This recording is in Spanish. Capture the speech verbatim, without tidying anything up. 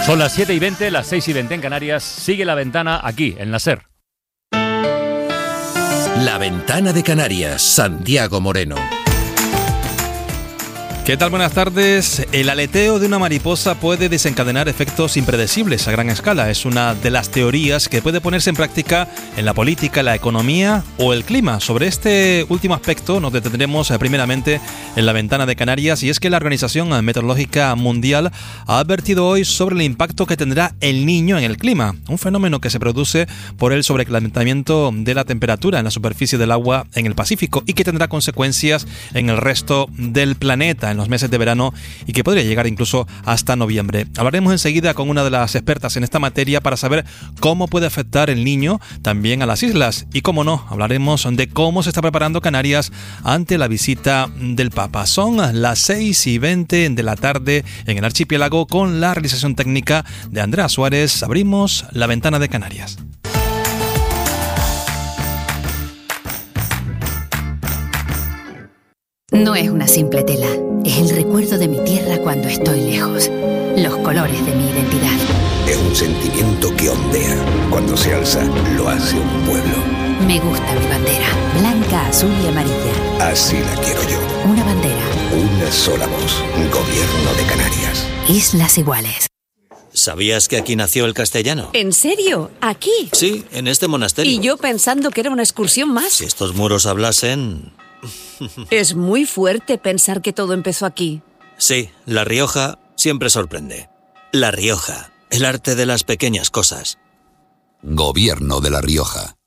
Son las siete y veinte, las seis y veinte en Canarias. Sigue La Ventana aquí, en la SER. La Ventana de Canarias, Santiago Moreno. ¿Qué tal? Buenas tardes. El aleteo de una mariposa puede desencadenar efectos impredecibles a gran escala. Es una de las teorías que puede ponerse en práctica en la política, la economía o el clima. Sobre este último aspecto nos detendremos primeramente en La Ventana de Canarias, y es que la Organización Meteorológica Mundial ha advertido hoy sobre el impacto que tendrá el Niño en el clima, un fenómeno que se produce por el sobrecalentamiento de la temperatura en la superficie del agua en el Pacífico y que tendrá consecuencias en el resto del planeta en los meses de verano y que podría llegar incluso hasta noviembre. Hablaremos enseguida con una de las expertas en esta materia para saber cómo puede afectar el Niño también a las islas, y cómo no, hablaremos de cómo se está preparando Canarias ante la visita del Papa. Son las seis y veinte de la tarde en el archipiélago. Con la realización técnica de Andrea Suárez abrimos La Ventana de Canarias. No es una simple tela, es el recuerdo de mi tierra cuando estoy lejos, los colores de mi identidad. Es un sentimiento que ondea, cuando se alza lo hace un pueblo. Me gusta mi bandera, blanca, azul y amarilla. Así la quiero yo. Una bandera. Una sola voz, Gobierno de Canarias. Islas iguales. ¿Sabías que aquí nació el castellano? ¿En serio? ¿Aquí? Sí, en este monasterio. Y yo pensando que era una excursión más. Si estos muros hablasen... Es muy fuerte pensar que todo empezó aquí. Sí, La Rioja siempre sorprende. La Rioja, el arte de las pequeñas cosas. Gobierno de La Rioja.